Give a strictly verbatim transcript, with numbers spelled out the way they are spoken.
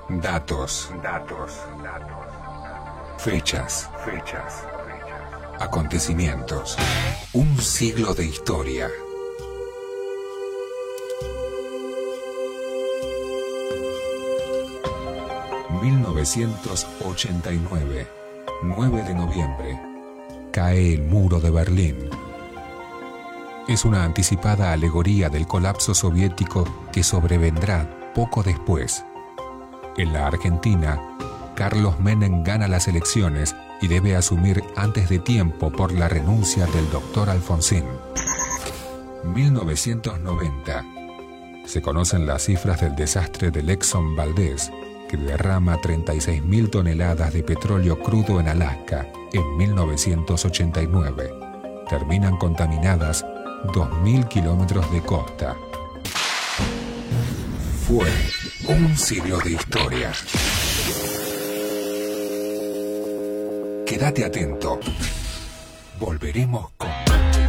Datos. Datos. Datos. Fechas. Fechas. Acontecimientos. Un siglo de historia. mil novecientos ochenta y nueve. nueve de noviembre. Cae el muro de Berlín. Es una anticipada alegoría del colapso soviético que sobrevendrá poco después. En la Argentina, Carlos Menem gana las elecciones y debe asumir antes de tiempo por la renuncia del doctor Alfonsín. mil novecientos noventa. Se conocen las cifras del desastre del Exxon Valdez, que derrama treinta y seis mil toneladas de petróleo crudo en Alaska en mil novecientos ochenta y nueve. Terminan contaminadas dos mil kilómetros de costa. Fue un siglo de historia. Quédate atento. Volveremos con...